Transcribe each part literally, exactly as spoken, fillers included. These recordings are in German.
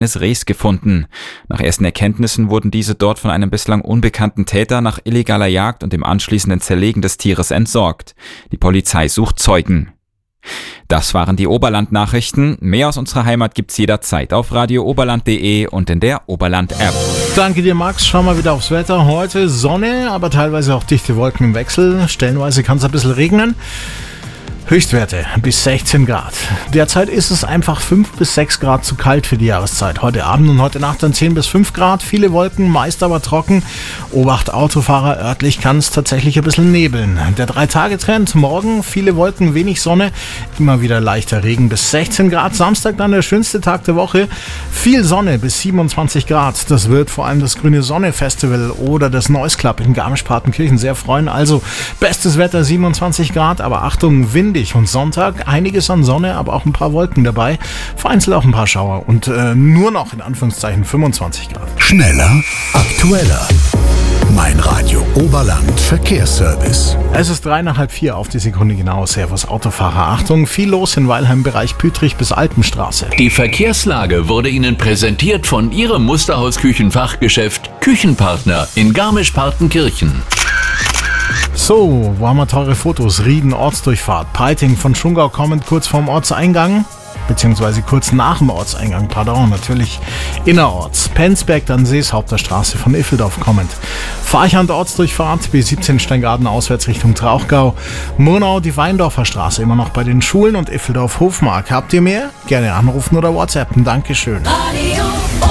eines Rehs gefunden. Nach ersten Erkenntnissen wurden diese dort von einem bislang unbekannten Täter nach illegaler Jagd und dem anschließenden Zerlegen des Tieres entsorgt. Die Polizei sucht Zeugen. Das waren die Oberland-Nachrichten. Mehr aus unserer Heimat gibt's jederzeit auf radio oberland punkt de und in der Oberland-App. Danke dir, Max. Schauen wir wieder aufs Wetter. Heute Sonne, aber teilweise auch dichte Wolken im Wechsel. Stellenweise kann es ein bisschen regnen. Höchstwerte bis sechzehn Grad. Derzeit ist es einfach fünf bis sechs Grad zu kalt für die Jahreszeit. Heute Abend und heute Nacht dann zehn bis fünf Grad. Viele Wolken, meist aber trocken. Obacht Autofahrer, örtlich kann es tatsächlich ein bisschen nebeln. Der drei-Tage-Trend, morgen viele Wolken, wenig Sonne, immer wieder leichter Regen bis sechzehn Grad. Samstag dann der schönste Tag der Woche. Viel Sonne bis siebenundzwanzig Grad. Das wird vor allem das Grüne Sonne Festival oder das Noise Club in Garmisch-Partenkirchen sehr freuen. Also bestes Wetter siebenundzwanzig Grad, aber Achtung, windig. Und Sonntag einiges an Sonne, aber auch ein paar Wolken dabei. Vereinzelt auch ein paar Schauer und äh, nur noch in Anführungszeichen fünfundzwanzig Grad. Schneller, aktueller. Mein Radio Oberland Verkehrsservice. Es ist drei nach halb vier auf die Sekunde genau. Servus Autofahrer. Achtung, viel los in Weilheim, Bereich Pütrich bis Alpenstraße. Die Verkehrslage wurde Ihnen präsentiert von Ihrem Musterhaus-Küchenfachgeschäft Küchenpartner in Garmisch-Partenkirchen. So, wo haben wir teure Fotos? Rieden, Ortsdurchfahrt. Peiting von Schungau kommend kurz vorm Ortseingang, beziehungsweise kurz nach dem Ortseingang, pardon, natürlich innerorts. Penzberg, dann Seeshaupter von Iffeldorf kommend. Farchand Ortsdurchfahrt, B siebzehn Steingaden auswärts Richtung Trauchgau. Murnau, die Weindorfer Straße, immer noch bei den Schulen und Iffeldorf Hofmark. Habt ihr mehr? Gerne anrufen oder WhatsAppen. Dankeschön. Radio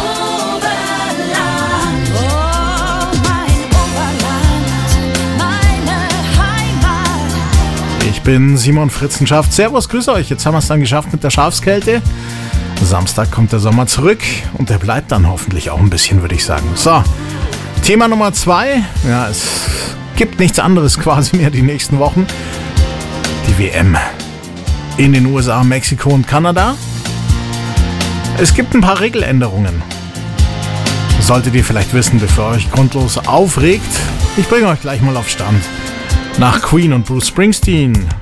Ich bin Simon Fritzenschaft. Servus, grüß euch. Jetzt haben wir es dann geschafft mit der Schafskälte. Samstag kommt der Sommer zurück und der bleibt dann hoffentlich auch ein bisschen, würde ich sagen. So, Thema Nummer zwei. Ja, es gibt nichts anderes quasi mehr die nächsten Wochen. Die W M in den U S A, Mexiko und Kanada. Es gibt ein paar Regeländerungen. Solltet ihr vielleicht wissen, bevor ihr euch grundlos aufregt. Ich bringe euch gleich mal auf Stand. Nach Queen und Bruce Springsteen.